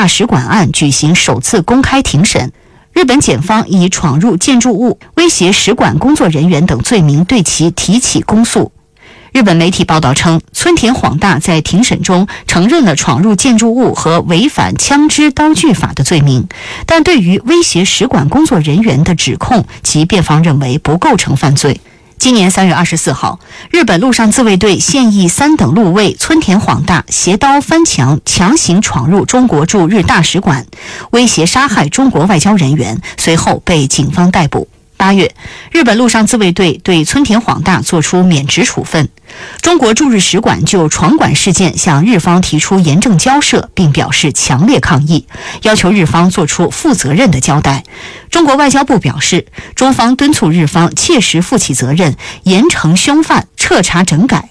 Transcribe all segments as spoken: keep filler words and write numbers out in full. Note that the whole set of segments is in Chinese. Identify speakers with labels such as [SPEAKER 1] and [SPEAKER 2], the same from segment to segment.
[SPEAKER 1] 大使馆案举行首次公开庭审。日本检方以闯入建筑物、威胁使馆工作人员等罪名对其提起公诉。日本媒体报道称，村田晃大在庭审中承认了闯入建筑物和违反枪支刀具法的罪名，但对于威胁使馆工作人员的指控，其辩方认为不构成犯罪。今年三月二十四号，日本陆上自卫队现役三等陆尉村田晃大携刀翻墙，强行闯入中国驻日大使馆，威胁杀害中国外交人员，随后被警方逮捕。八月，日本陆上自卫队对村田晃大作出免职处分。中国驻日使馆就闯馆事件向日方提出严正交涉，并表示强烈抗议，要求日方做出负责任的交代。中国外交部表示，中方敦促日方切实负起责任，严惩凶犯，彻查整改。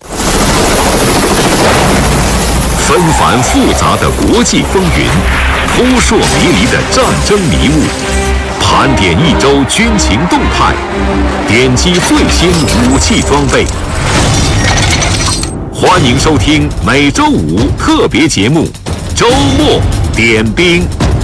[SPEAKER 2] 纷繁复杂的国际风云，扑朔迷离的战争迷雾，盘点一周军情动态，点击最新武器装备。欢迎收听每周五特别节目《周末点兵》。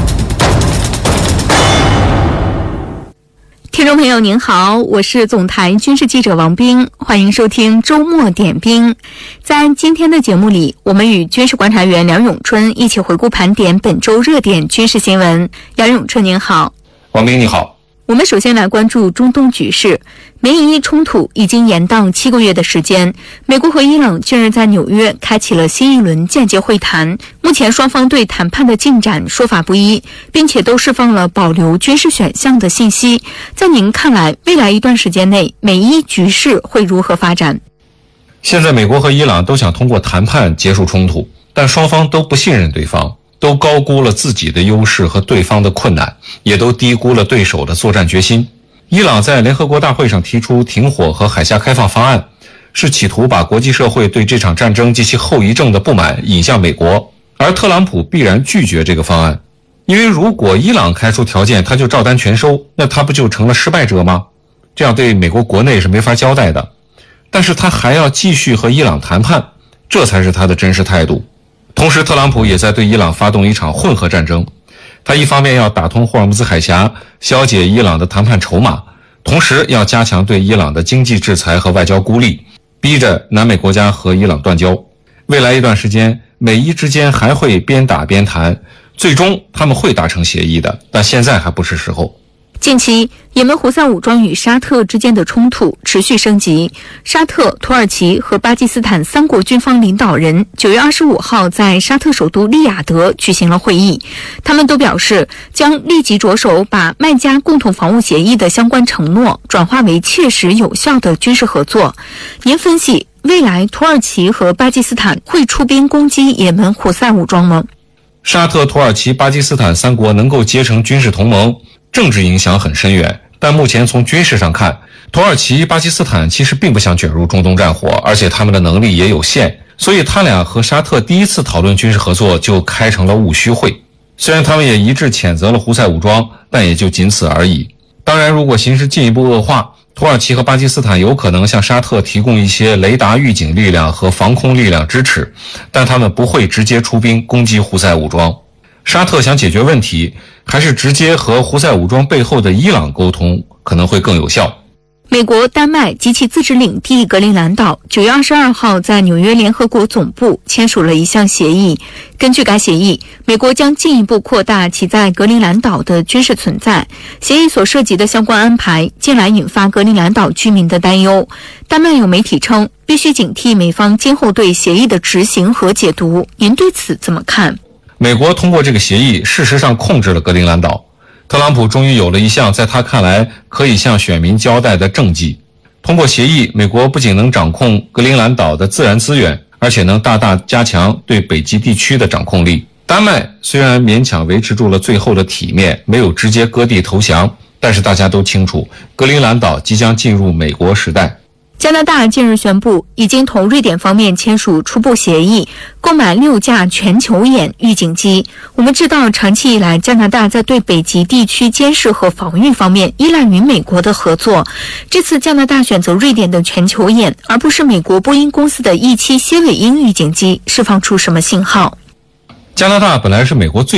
[SPEAKER 3] 听众朋友您好，我是总台军事记者王斌，欢迎收听周末点兵。在今天的节目里，我们与军事观察员梁永春一起回顾盘点本周热点军事新闻。梁永春您好。
[SPEAKER 4] 王斌你好。
[SPEAKER 3] 我们首先来关注中东局势。美以伊冲突已经延宕七个月的时间，美国和伊朗近日在纽约开启了新一轮间接会谈。目前双方对谈判的进展说法不一，并且都释放了保留军事选项的信息。在您看来，未来一段时间内美伊局势会如何发展？
[SPEAKER 4] 现在美国和伊朗都想通过谈判结束冲突，但双方都不信任对方，都高估了自己的优势和对方的困难，也都低估了对手的作战决心。伊朗在联合国大会上提出停火和海峡开放方案，是企图把国际社会对这场战争及其后遗症的不满引向美国，而特朗普必然拒绝这个方案，因为如果伊朗开出条件他就照单全收，那他不就成了失败者吗？这样对美国国内是没法交代的。但是他还要继续和伊朗谈判，这才是他的真实态度。同时特朗普也在对伊朗发动一场混合战争，他一方面要打通霍尔木兹海峡，消解伊朗的谈判筹码，同时要加强对伊朗的经济制裁和外交孤立，逼着南美国家和伊朗断交。未来一段时间，美伊之间还会边打边谈，最终他们会达成协议的，但现在还不是时候。
[SPEAKER 3] 近期，也门胡塞武装与沙特之间的冲突持续升级。沙特、土耳其和巴基斯坦三国军方领导人九月二十五号在沙特首都利雅得举行了会议，他们都表示将立即着手把麦加共同防务协议的相关承诺转化为切实有效的军事合作。您分析，未来土耳其和巴基斯坦会出兵攻击也门胡塞武装吗？
[SPEAKER 4] 沙特、土耳其、巴基斯坦三国能够结成军事同盟，政治影响很深远，但目前从军事上看，土耳其、巴基斯坦其实并不想卷入中东战火，而且他们的能力也有限，所以他俩和沙特第一次讨论军事合作就开成了务虚会。虽然他们也一致谴责了胡塞武装，但也就仅此而已。当然，如果形势进一步恶化，土耳其和巴基斯坦有可能向沙特提供一些雷达预警力量和防空力量支持，但他们不会直接出兵攻击胡塞武装。沙特想解决问题，还是直接和胡塞武装背后的伊朗沟通，可能会更有效。
[SPEAKER 3] 美国、丹麦及其自治领地格陵兰岛九月二十二号在纽约联合国总部签署了一项协议。根据该协议，美国将进一步扩大其在格陵兰岛的军事存在。协议所涉及的相关安排近来引发格陵兰岛居民的担忧。丹麦有媒体称，必须警惕美方今后对协议的执行和解读。您对此怎么看？
[SPEAKER 4] 美国通过这个协议，事实上控制了格陵兰岛。特朗普终于有了一项在他看来可以向选民交代的政绩。通过协议，美国不仅能掌控格陵兰岛的自然资源，而且能大大加强对北极地区的掌控力。丹麦虽然勉强维持住了最后的体面，没有直接割地投降，但是大家都清楚，格陵兰岛即将进入美国时代。
[SPEAKER 3] 加拿大近日宣布，已经同瑞典方面签署初步协议，购买六架全球眼预警机。我们知道，长期以来，加拿大在对北极地区监视和防御方面依赖与美国的合作。这次加拿大选择瑞典的全球眼，而不是美国波音公司的 E 七蝎尾鹰预警机，释放出什么信号？
[SPEAKER 4] 加拿大本来是美国最